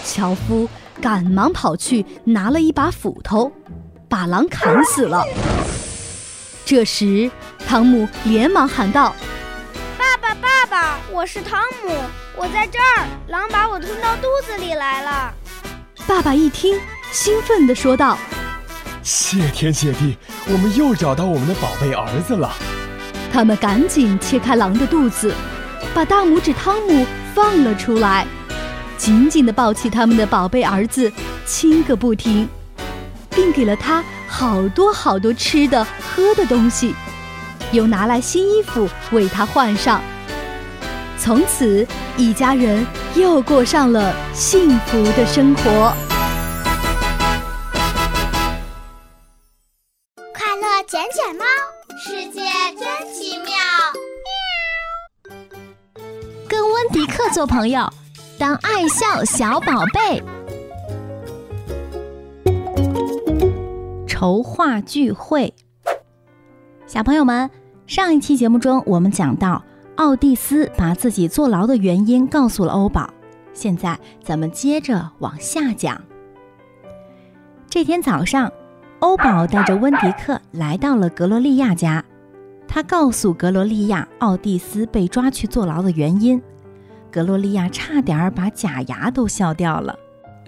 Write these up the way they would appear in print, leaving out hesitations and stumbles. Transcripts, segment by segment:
樵夫赶忙跑去拿了一把斧头，把狼砍死了。这时汤姆连忙喊道： 爸爸爸爸，我是汤姆，我在这儿，狼把我吞到肚子里来了。 爸爸一听，兴奋地说道： 谢天谢地，我们又找到我们的宝贝儿子了。 他们赶紧切开狼的肚子，把大拇指汤姆放了出来，紧紧地抱起他们的宝贝儿子，亲个不停，并给了他好多好多吃的喝的东西，又拿来新衣服为他换上。从此一家人又过上了幸福的生活。 快乐捡捡猫，世界真奇妙。 跟温迪克做朋友，当爱笑小宝贝。筹划聚会。小朋友们，上一期节目中我们讲到奥蒂斯把自己坐牢的原因告诉了欧宝，现在咱们接着往下讲。这天早上，欧宝带着温迪克来到了格罗利亚家，他告诉格罗利亚奥蒂斯被抓去坐牢的原因。格罗利亚差点把假牙都笑掉了。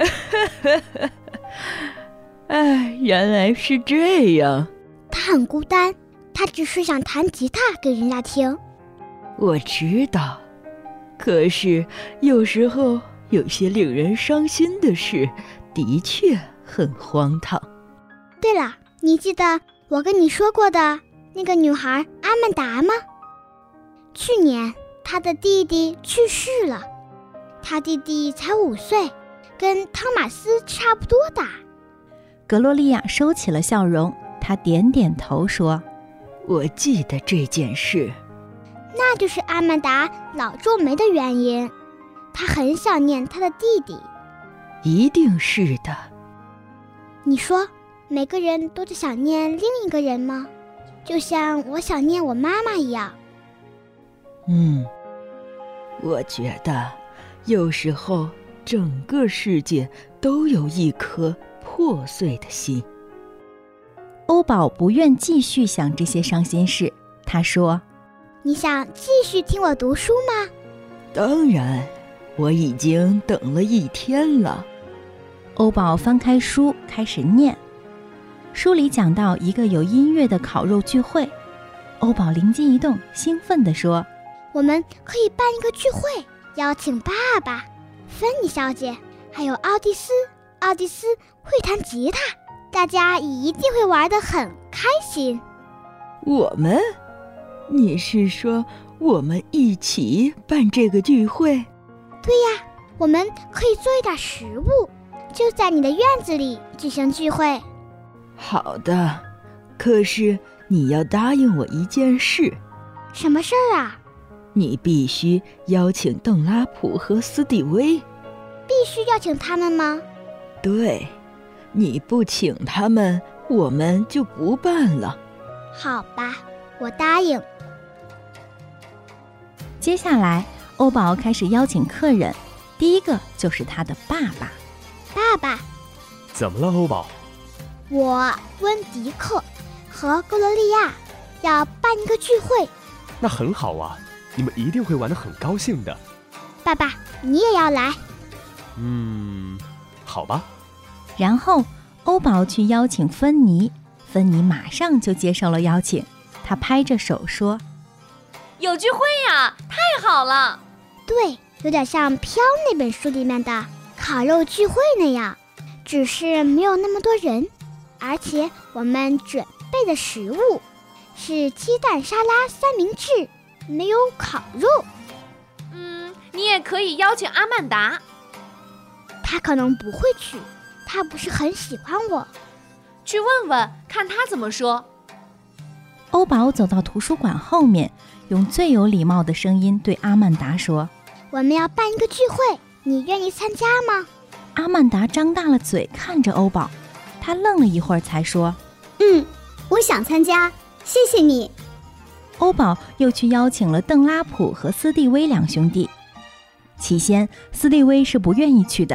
哎，原来是这样。 他很孤单，他只是想弹吉他给人家听。 我知道，可是有时候有些令人伤心的事的确很荒唐。 对了，你记得我跟你说过的那个女孩阿曼达吗？去年她的弟弟去世了，她弟弟才5岁，跟汤马斯差不多大。 格罗利亚收起了笑容，她点点头说： 我记得这件事。 那就是阿曼达老皱眉的原因，她很想念她的弟弟。 一定是的。 你说每个人都在想念另一个人吗？就像我想念我妈妈一样。 我觉得有时候整个世界都有一颗破碎的心。 欧宝不愿继续想这些伤心事，他说： 你想继续听我读书吗？ 当然，我已经等了1天了。 欧宝翻开书开始念，书里讲到一个有音乐的烤肉聚会。欧宝灵机一动，兴奋地说： 我们可以办一个聚会，邀请爸爸、芬妮小姐还有奥蒂斯。奥蒂斯会弹吉他，大家一定会玩得很开心。 我们？你是说我们一起办这个聚会？ 对呀，我们可以做一点食物，就在你的院子里举行聚会。 好的，可是你要答应我一件事。 什么事儿啊？ 你必须邀请邓拉普和斯蒂威。 必须邀请他们吗？ 对，你不请他们，我们就不办了。 好吧，我答应。 接下来，欧宝开始邀请客人，第一个就是他的爸爸。 爸爸， 怎么了，欧宝？ 我温迪克和格罗利亚要办一个聚会。 那很好啊，你们一定会玩得很高兴的。 爸爸，你也要来？ 好吧。 然后欧宝去邀请芬妮，芬妮马上就接受了邀请，她拍着手说： 有聚会呀，太好了。 对，有点像《飘》那本书里面的烤肉聚会那样，只是没有那么多人，而且我们准备的食物是鸡蛋沙拉三明治，没有烤肉。 你也可以邀请阿曼达。 他可能不会去，他不是很喜欢我。 去问问看他怎么说。 欧宝走到图书馆后面，用最有礼貌的声音对阿曼达说： 我们要办一个聚会，你愿意参加吗？ 阿曼达张大了嘴看着欧宝，他愣了一会儿才说： 我想参加，谢谢你。 欧宝又去邀请了邓拉普和斯蒂威两兄弟。起先斯蒂威是不愿意去的，